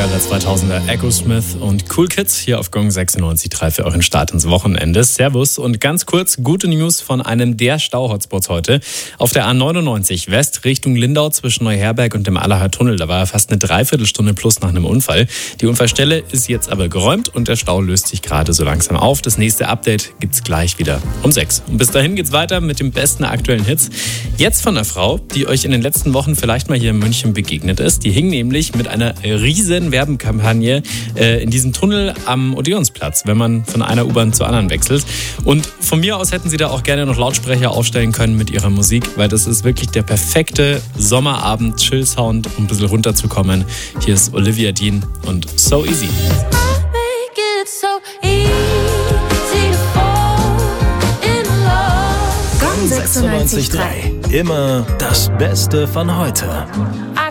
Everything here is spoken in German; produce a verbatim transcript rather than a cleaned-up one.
Klassiker der zweitausender, Echo Smith und Cool Kids hier auf Gong sechsundneunzig Komma drei für euren Start ins Wochenende. Servus und ganz kurz gute News von einem der Stau-Hotspots heute. Auf der A neunundneunzig West Richtung Lindau zwischen Neuherberg und dem Allacher Tunnel. Da war fast eine Dreiviertelstunde plus nach einem Unfall. Die Unfallstelle ist jetzt aber geräumt und der Stau löst sich gerade so langsam auf. Das nächste Update gibt's gleich wieder um sechs. Und bis dahin geht's weiter mit den besten aktuellen Hits. Jetzt von einer Frau, die euch in den letzten Wochen vielleicht mal hier in München begegnet ist. Die hing nämlich mit einer riesen Werbekampagne äh, in diesem Tunnel am Odeonsplatz, wenn man von einer U-Bahn zur anderen wechselt. Und von mir aus hätten sie da auch gerne noch Lautsprecher aufstellen können mit ihrer Musik, weil das ist wirklich der perfekte Sommerabend-Chill-Sound, um ein bisschen runterzukommen. Hier ist Olivia Dean und So Easy. Gong sechsundneunzig Komma drei. Immer das Beste von heute.